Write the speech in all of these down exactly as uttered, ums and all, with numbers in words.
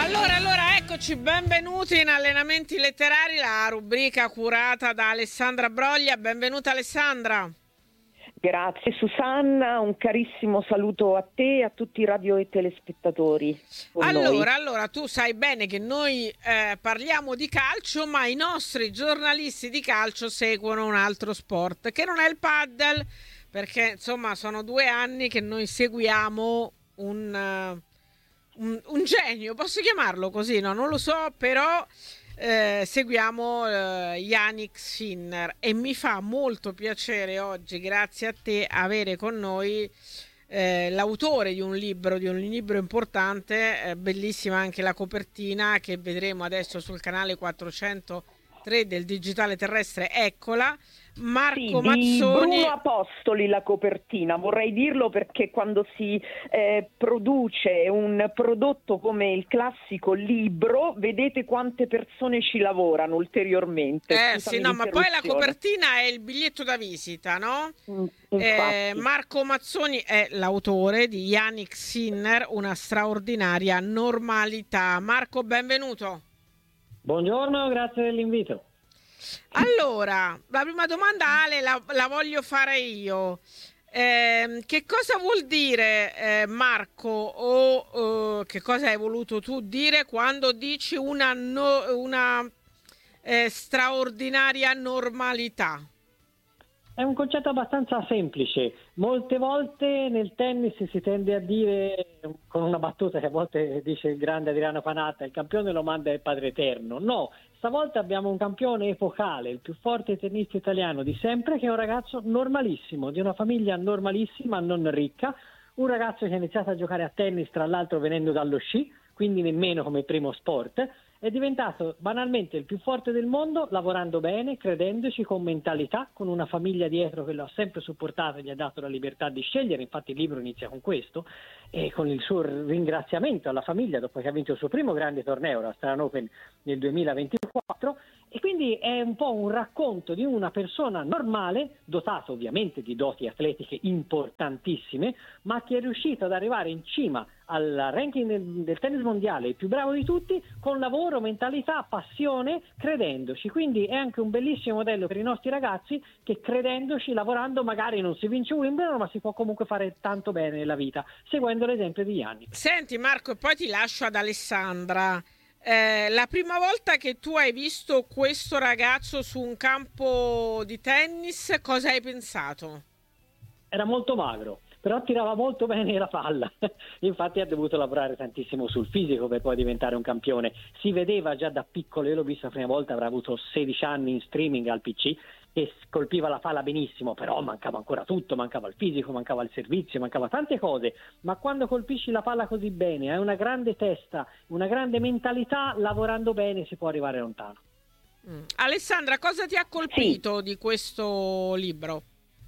Allora, allora, eccoci, benvenuti in Allenamenti Letterari, la rubrica curata da Alessandra Broglia. Benvenuta Alessandra. Grazie Susanna, un carissimo saluto a te e a tutti i radio e telespettatori. Allora, allora, tu sai bene che noi eh, parliamo di calcio, ma i nostri giornalisti di calcio seguono un altro sport, che non è il paddle, perché insomma sono due anni che noi seguiamo un... Uh, Un, un genio, posso chiamarlo così, no? Non lo so, però eh, seguiamo eh, Jannik Sinner e mi fa molto piacere oggi, grazie a te, avere con noi eh, l'autore di un libro, di un libro importante, eh, bellissima anche la copertina che vedremo adesso sul canale quattrocentotre del Digitale Terrestre, eccola. Marco sì, di Mazzoni. Bruno Apostoli la copertina, vorrei dirlo perché quando si eh, produce un prodotto come il classico libro, vedete quante persone ci lavorano ulteriormente. Eh sì, no, ma poi la copertina è il biglietto da visita, no? Mm, eh, Marco Mazzoni è l'autore di Jannik Sinner, una straordinaria normalità. Marco, benvenuto. Buongiorno, grazie dell'invito. Allora, la prima domanda, Ale, la, la voglio fare io. Eh, che cosa vuol dire, eh, Marco, o uh, che cosa hai voluto tu dire quando dici una, no, una eh, straordinaria normalità? È un concetto abbastanza semplice. Molte volte nel tennis si tende a dire, con una battuta che a volte dice il grande Adriano Panatta, il campione lo manda il padre eterno. No, stavolta abbiamo un campione epocale, il più forte tennista italiano di sempre, che è un ragazzo normalissimo, di una famiglia normalissima, non ricca, un ragazzo che ha iniziato a giocare a tennis, tra l'altro venendo dallo sci, quindi nemmeno come primo sport. È diventato banalmente il più forte del mondo, lavorando bene, credendoci, con mentalità, con una famiglia dietro che lo ha sempre supportato e gli ha dato la libertà di scegliere. Infatti il libro inizia con questo, e con il suo ringraziamento alla famiglia dopo che ha vinto il suo primo grande torneo, la Australian Open nel duemilaventiquattro, e quindi è un po' un racconto di una persona normale, dotata ovviamente di doti atletiche importantissime, ma che è riuscita ad arrivare in cima al ranking del, del tennis mondiale, il più bravo di tutti, con lavoro, mentalità, passione, credendoci. Quindi è anche un bellissimo modello per i nostri ragazzi che, credendoci, lavorando, magari non si vince Wimbledon, ma si può comunque fare tanto bene nella vita, seguendo l'esempio di Jannik. Senti Marco, e poi ti lascio ad Alessandra. Eh, la prima volta che tu hai visto questo ragazzo su un campo di tennis, cosa hai pensato? Era molto magro, però tirava molto bene la palla. Infatti ha dovuto lavorare tantissimo sul fisico per poi diventare un campione. Si vedeva già da piccolo, io l'ho visto la prima volta, avrà avuto sedici anni in streaming al P C, e colpiva la palla benissimo, però mancava ancora tutto, mancava il fisico, mancava il servizio, mancava tante cose. Ma quando colpisci la palla così bene, hai una grande testa, una grande mentalità, lavorando bene si può arrivare lontano. Mm. Alessandra, cosa ti ha colpito sì. di questo libro?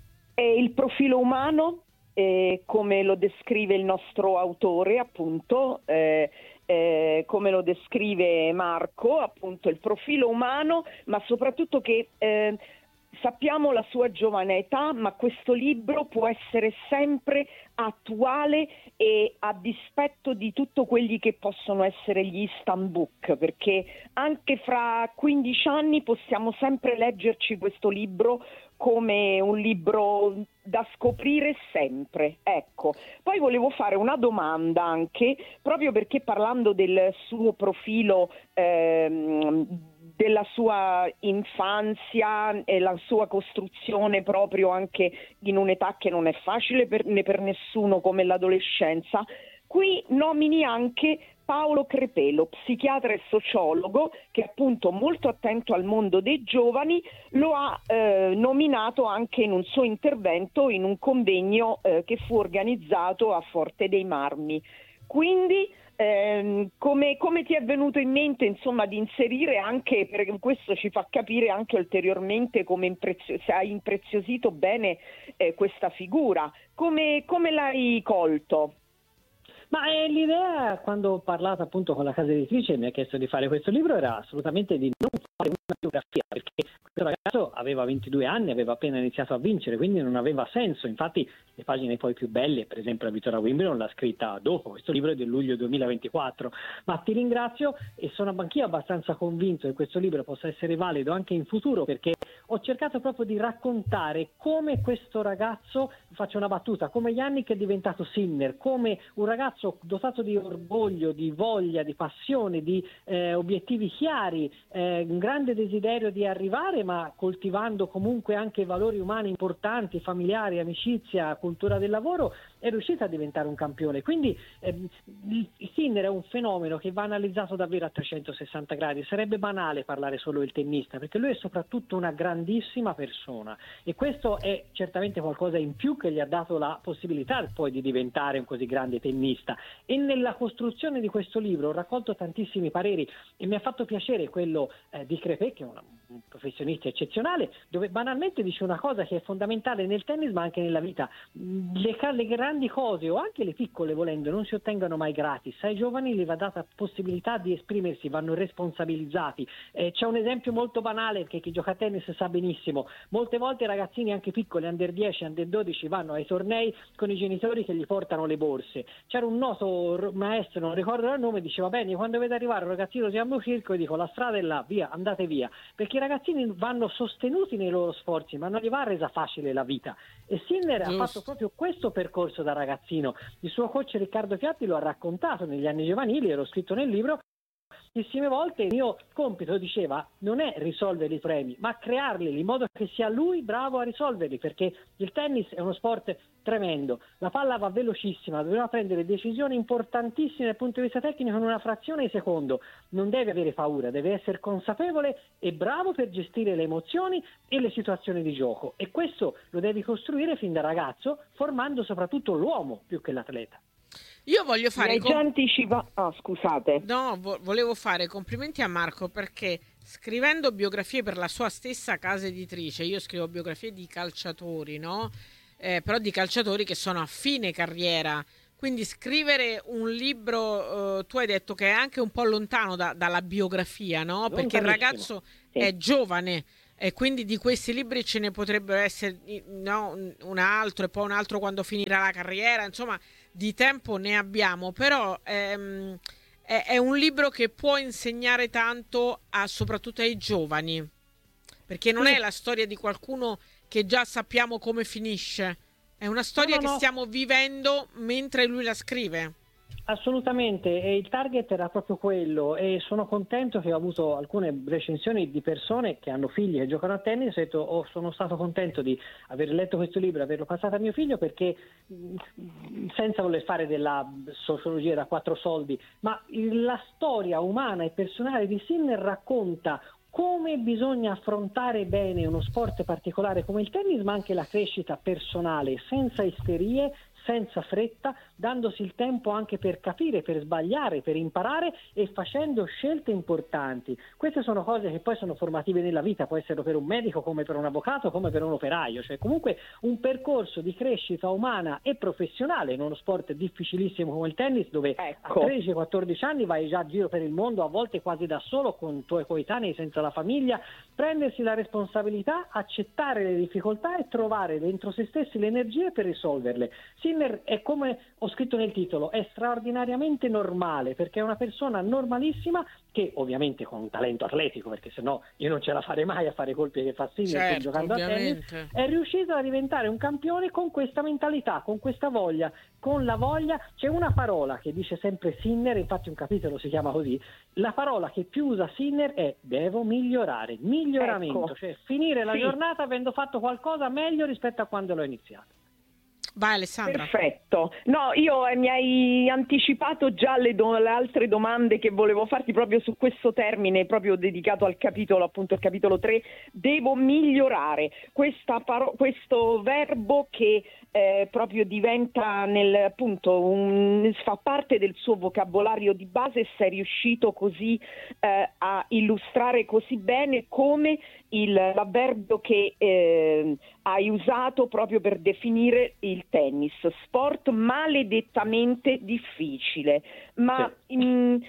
È il profilo umano, eh, come lo descrive il nostro autore, appunto, eh, eh, come lo descrive Marco, appunto il profilo umano, ma soprattutto che eh, sappiamo la sua giovane età, ma questo libro può essere sempre attuale e a dispetto di tutto quelli che possono essere gli instant book, perché anche fra quindici anni possiamo sempre leggerci questo libro come un libro da scoprire sempre. Ecco, poi volevo fare una domanda anche, proprio perché parlando del suo profilo, ehm, della sua infanzia e la sua costruzione proprio anche in un'età che non è facile per, né per nessuno come l'adolescenza, qui nomini anche Paolo Crepelo, psichiatra e sociologo, che è appunto molto attento al mondo dei giovani, lo ha eh, nominato anche in un suo intervento in un convegno eh, che fu organizzato a Forte dei Marmi. Quindi ehm, come, come ti è venuto in mente, insomma, di inserire anche, perché questo ci fa capire anche ulteriormente come imprezio- se hai impreziosito bene eh, questa figura, come, come l'hai colto? Ma eh, l'idea, quando ho parlato appunto con la casa editrice e mi ha chiesto di fare questo libro, era assolutamente di non fare una biografia, perché questo ragazzo ragazzo aveva ventidue anni, aveva appena iniziato a vincere, quindi non aveva senso. Infatti le pagine poi più belle, per esempio la vittoria a Wimbledon, l'ha scritta dopo. Questo libro è del luglio duemilaventiquattro. Ma ti ringrazio e sono anch'io abbastanza convinto che questo libro possa essere valido anche in futuro, perché ho cercato proprio di raccontare come questo ragazzo, faccio una battuta, come Jannik è diventato Sinner, come un ragazzo dotato di orgoglio, di voglia, di passione, di eh, obiettivi chiari, eh, un grande desiderio di arrivare, ma coltivando comunque anche valori umani importanti, familiari, amicizia, cultura del lavoro, è riuscito a diventare un campione. Quindi eh, il Sinner è un fenomeno che va analizzato davvero a trecentosessanta gradi. Sarebbe banale parlare solo del tennista, perché lui è soprattutto una grandissima persona, e questo è certamente qualcosa in più che gli ha dato la possibilità poi di diventare un così grande tennista. E nella costruzione di questo libro ho raccolto tantissimi pareri e mi ha fatto piacere quello eh, di Crepè, che è una, un professionista eccezionale, dove banalmente dice una cosa che è fondamentale nel tennis ma anche nella vita: le, le grandi cose o anche le piccole, volendo, non si ottengono mai gratis. Ai giovani gli va data possibilità di esprimersi, vanno responsabilizzati. Eh, c'è un esempio molto banale che chi gioca a tennis sa benissimo: molte volte i ragazzini anche piccoli, under dieci, under dodici, vanno ai tornei con i genitori che gli portano le borse. C'era un noto maestro, non ricordo il nome, diceva: bene, quando vedo arrivare un ragazzino si un circo, e dico: la strada è là, via, andate via, perché i ragazzini vanno sostenuti nei loro sforzi, ma non gli va resa facile la vita. E Sinner Giusto. ha fatto proprio questo percorso da ragazzino. Il suo coach Riccardo Fiatti lo ha raccontato negli anni giovanili, e l'ho scritto nel libro. Tantissime volte il mio compito, diceva, non è risolvere i premi, ma crearli in modo che sia lui bravo a risolverli, perché il tennis è uno sport tremendo, la palla va velocissima, dobbiamo prendere decisioni importantissime dal punto di vista tecnico in una frazione di secondo. Non deve avere paura, deve essere consapevole e bravo per gestire le emozioni e le situazioni di gioco, e questo lo devi costruire fin da ragazzo, formando soprattutto l'uomo più che l'atleta. Io voglio fare i com- anticipa- oh, scusate. No, vo- volevo fare complimenti a Marco, perché scrivendo biografie per la sua stessa casa editrice, io scrivo biografie di calciatori, no? Eh, però di calciatori che sono a fine carriera. Quindi scrivere un libro, eh, tu hai detto che è anche un po' lontano da- dalla biografia, no? Perché il ragazzo sì. è giovane. E quindi di questi libri ce ne potrebbero essere, no, un altro e poi un altro quando finirà la carriera, insomma di tempo ne abbiamo, però ehm, è, è un libro che può insegnare tanto a, soprattutto ai giovani, perché non sì. è la storia di qualcuno che già sappiamo come finisce, è una storia no, no, che no. stiamo vivendo mentre lui la scrive. Assolutamente, e il target era proprio quello, e sono contento che ho avuto alcune recensioni di persone che hanno figli che giocano a tennis e ho detto: oh, sono stato contento di aver letto questo libro e averlo passato a mio figlio, perché senza voler fare della sociologia da quattro soldi, ma la storia umana e personale di Sinner racconta come bisogna affrontare bene uno sport particolare come il tennis, ma anche la crescita personale, senza isterie, senza fretta, dandosi il tempo anche per capire, per sbagliare, per imparare e facendo scelte importanti. Queste sono cose che poi sono formative nella vita, può essere per un medico come per un avvocato, come per un operaio, cioè comunque un percorso di crescita umana e professionale in uno sport difficilissimo come il tennis, dove ecco. a tredici quattordici anni vai già a giro per il mondo, a volte quasi da solo, con tuoi coetanei, senza la famiglia, prendersi la responsabilità, accettare le difficoltà e trovare dentro se stessi le energie per risolverle. Sinner è, come ho scritto nel titolo, è straordinariamente normale, perché è una persona normalissima che ovviamente con un talento atletico, perché sennò io non ce la farei mai a fare i colpi che fa Sinner certo, giocando ovviamente. a tennis, è riuscito a diventare un campione con questa mentalità, con questa voglia, con la voglia. C'è una parola che dice sempre Sinner, infatti un capitolo si chiama così, la parola che più usa Sinner è devo migliorare, miglioramento, ecco. cioè finire la sì. giornata avendo fatto qualcosa meglio rispetto a quando l'ho iniziata. Vai Alessandra. Perfetto. No, io eh, mi hai anticipato già le, do- le altre domande che volevo farti proprio su questo termine, proprio dedicato al capitolo, appunto il capitolo tre, devo migliorare. Questa paro- questo verbo che eh, proprio diventa nel appunto un, fa parte del suo vocabolario di base, e sei riuscito così eh, a illustrare così bene come il l'avverbio che eh, hai usato proprio per definire il tennis, sport maledettamente difficile, ma sì. in,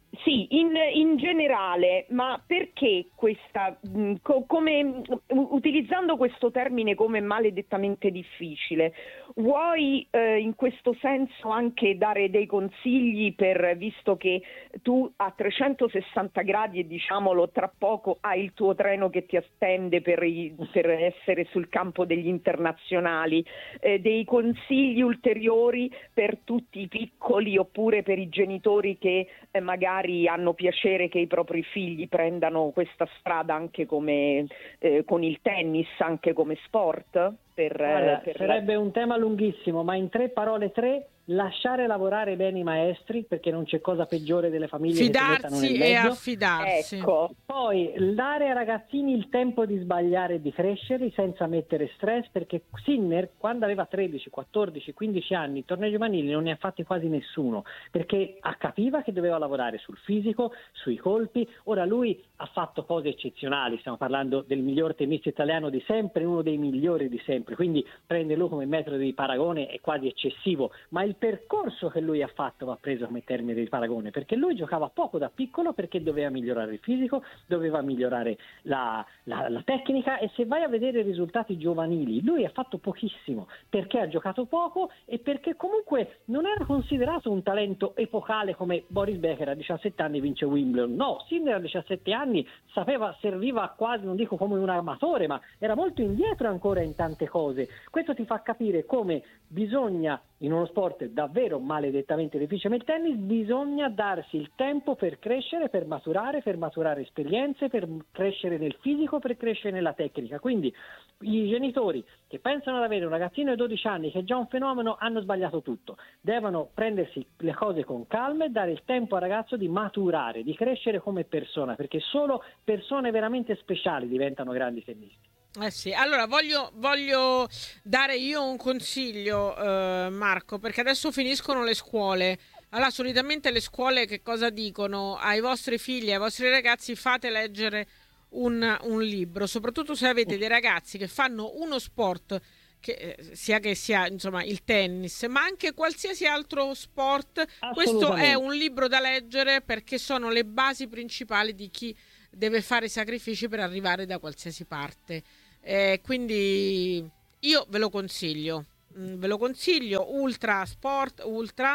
Sì, in, in generale, ma perché questa, mh, co- come, mh, utilizzando questo termine come maledettamente difficile, vuoi eh, in questo senso anche dare dei consigli per, visto che tu a trecentosessanta gradi e diciamolo tra poco hai il tuo treno che ti attende per, i, per essere sul campo degli internazionali, eh, dei consigli ulteriori per tutti i piccoli oppure per i genitori che eh, magari hanno piacere che i propri figli prendano questa strada anche come eh, con il tennis, anche come sport? Per, Guarda, per sarebbe la... un tema lunghissimo, ma in tre parole tre: lasciare lavorare bene i maestri, perché non c'è cosa peggiore delle famiglie che si mettano nel Fidarsi mezzo. e affidarsi. Ecco. Poi dare ai ragazzini il tempo di sbagliare e di crescere senza mettere stress, perché Sinner quando aveva tredici, quattordici, quindici anni i tornei giovanili non ne ha fatti quasi nessuno, perché capiva che doveva lavorare sul fisico, sui colpi. Ora lui ha fatto cose eccezionali, stiamo parlando del miglior tennista italiano di sempre, uno dei migliori di sempre, quindi prenderlo come metodo di paragone è quasi eccessivo, ma il percorso che lui ha fatto va preso come termine di paragone, perché lui giocava poco da piccolo perché doveva migliorare il fisico, doveva migliorare la, la, la tecnica, e se vai a vedere i risultati giovanili lui ha fatto pochissimo perché ha giocato poco e perché comunque non era considerato un talento epocale come Boris Becker a diciassette anni vince Wimbledon. No, Sinner a diciassette anni sapeva, serviva quasi, non dico come un amatore, ma era molto indietro ancora in tante cose. Questo ti fa capire come bisogna, in uno sport davvero maledettamente difficile come il tennis, bisogna darsi il tempo per crescere, per maturare, per maturare esperienze, per crescere nel fisico, per crescere nella tecnica. Quindi i genitori che pensano ad avere un ragazzino di dodici anni che è già un fenomeno hanno sbagliato tutto. Devono prendersi le cose con calma e dare il tempo al ragazzo di maturare, di crescere come persona, perché solo persone veramente speciali diventano grandi tennisti. Eh sì, allora voglio, voglio dare io un consiglio, eh, Marco, perché adesso finiscono le scuole. Allora, solitamente le scuole che cosa dicono ai vostri figli, ai vostri ragazzi? Fate leggere un, un libro, soprattutto se avete dei ragazzi che fanno uno sport, che sia che sia insomma il tennis, ma anche qualsiasi altro sport. Questo è un libro da leggere, perché sono le basi principali di chi deve fare sacrifici per arrivare da qualsiasi parte. Eh, quindi io ve lo consiglio, mm, ve lo consiglio. Ultra Sport, Ultra,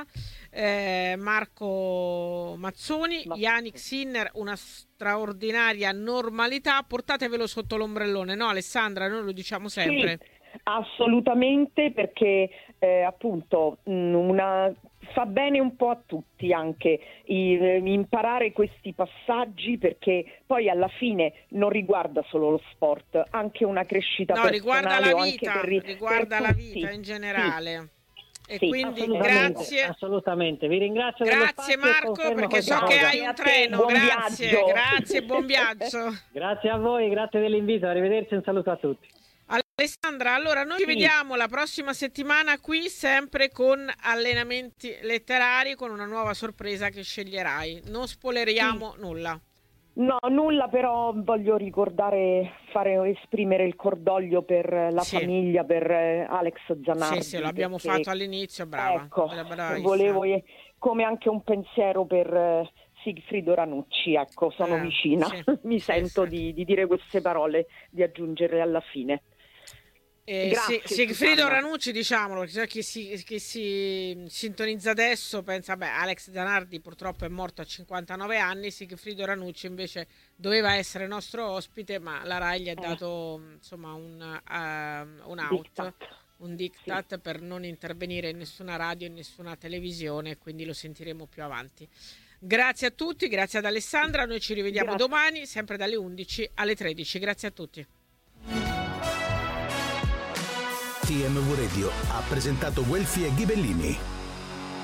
eh, Marco Mazzoni, Ma... Jannik Sinner, una straordinaria normalità. Portatevelo sotto l'ombrellone, no Alessandra? Noi lo diciamo sempre. Sì, assolutamente, perché eh, appunto una... fa bene un po' a tutti anche i, imparare questi passaggi, perché poi alla fine non riguarda solo lo sport, anche una crescita no, personale, riguarda la o vita, anche per, riguarda per la tutti. vita in generale. Sì. E Sì, quindi assolutamente, grazie, assolutamente. Vi ringrazio. grazie Marco, perché so che cosa. hai un Grazie, treno. buon Grazie, viaggio. grazie, buon viaggio. Grazie a voi, grazie dell'invito. Arrivederci, un saluto a tutti. Alessandra, allora noi ci vediamo la prossima settimana qui, sempre con allenamenti letterari, con una nuova sorpresa che sceglierai. Non spoileriamo sì. nulla. No, nulla, però voglio ricordare, fare esprimere il cordoglio per la sì. famiglia, per Alex Zanardi. Sì, sì, l'abbiamo perché, fatto all'inizio, brava. Ecco, volevo, come anche un pensiero per Sigfrido Ranucci, ecco, sono eh, vicina, sì, mi sì, sento sì. Di, di dire queste parole, di aggiungerle alla fine. Eh, Grazie, sì, Sigfrido Ranucci, diciamolo, chi si, chi si sintonizza adesso pensa, beh, Alex Zanardi purtroppo è morto a cinquantanove anni, Sigfrido Ranucci invece doveva essere nostro ospite, ma la Rai gli ha dato eh. insomma un, uh, un out, diktat. un diktat sì. per non intervenire in nessuna radio, in nessuna televisione, quindi lo sentiremo più avanti. Grazie a tutti, grazie ad Alessandra, noi ci rivediamo grazie. domani, sempre dalle undici alle tredici, grazie a tutti. T M V Radio ha presentato Guelfi e Ghibellini.